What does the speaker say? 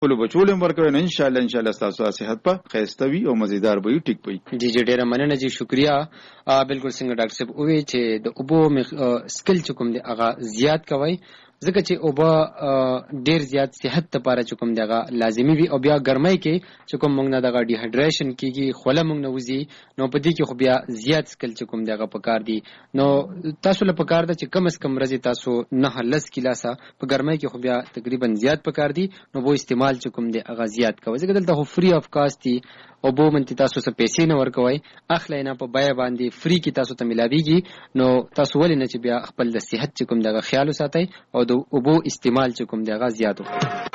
خپل بچول ورکوي. ان شاء الله تاسو صحت په خیستوي او مزیدار وي ټیک وي. جی ډیره مننه جی شکریا. بالکل څنګه ډاکټر صاحب وی چې د اوبو سکل چکم دی هغه زیات کوي ځکه چې اوبه ډیر زیات صحت لپاره چکم دی هغه لازمی وي او بیا ګرمۍ کې چکم موږ نه دغه ډی هایډریشن کیږي خوله موږ نه وځي نو په دې کې خو بیا زیات سکل چکم دی هغه پکار دی. نو تاسو له پکار ده چې کم از کم ورځې تاسو 9 ګلاسه په ګرمۍ کې خو بیا تقریبا زیات پکار دی نو وو استعمال چکم دی هغه زیات کوي ځکه دلته خو فری اف کاست دی او بو منتی تاسو څه پیسې نه ورکوي اخلي نه په بیا باندې فری کې تاسو ته ملاويږي نو تاسو ولې نه چې بیا خپل د صحت چکم دغه خیال وساتئ او د اوبو استعمال چکم دغه زیات وکړئ.